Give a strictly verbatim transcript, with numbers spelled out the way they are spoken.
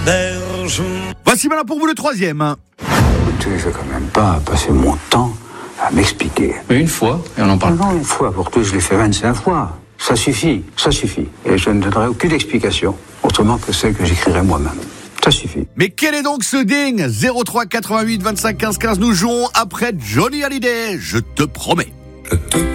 Voici maintenant pour vous le troisième. Écoutez, je vais quand même pas passer mon temps à m'expliquer. Mais une fois, et on en parle. Non, une fois, pour tout, je l'ai fait vingt-cinq fois. Ça suffit, ça suffit. Et je ne donnerai aucune explication, autrement que celle que j'écrirai moi-même. Ça suffit. Mais quel est donc ce ding ? zéro trois quatre-vingt-huit vingt-cinq quinze quinze, nous jouons après Johnny Hallyday, je te promets.